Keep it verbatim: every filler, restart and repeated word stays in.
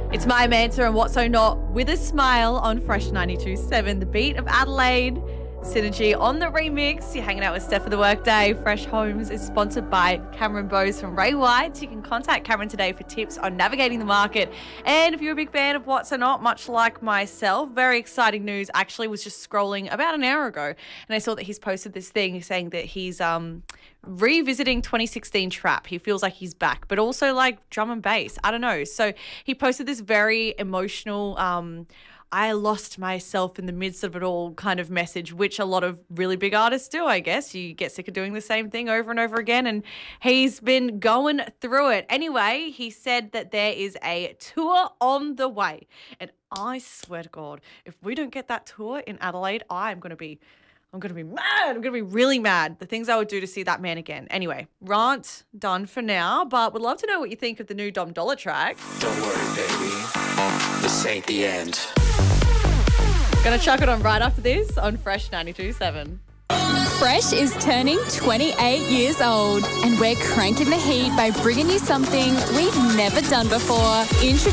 It's My Manta and What's So Not with a Smile on Fresh ninety-two point seven. The beat of Adelaide. Synergy on the remix. You're hanging out with Steph for the Workday. Fresh Homes is sponsored by Cameron Bowes from Ray White. You can contact Cameron today for tips on navigating the market. And if you're a big fan of What's So Not, much like myself, very exciting news. Actually, was just scrolling about an hour ago, and I saw that he's posted this thing saying that he's um revisiting twenty sixteen trap. He feels like he's back, but also like drum and bass. I don't know. So he posted this very emotional um I lost myself in the midst of it all kind of message, which a lot of really big artists do, I guess. You get sick of doing the same thing over and over again, and he's been going through it. Anyway, he said that there is a tour on the way, and I swear to God, if we don't get that tour in Adelaide, I'm going to be I'm going to be mad. I'm going to be really mad. The things I would do to see that man again. Anyway, rant done for now, but would love to know what you think of the new Dom Dollar track. Don't worry, baby. This ain't the end. Gonna chuck it on right after this on Fresh ninety-two point seven. Fresh is turning twenty-eight years old, and we're cranking the heat by bringing you something we've never done before. Intro-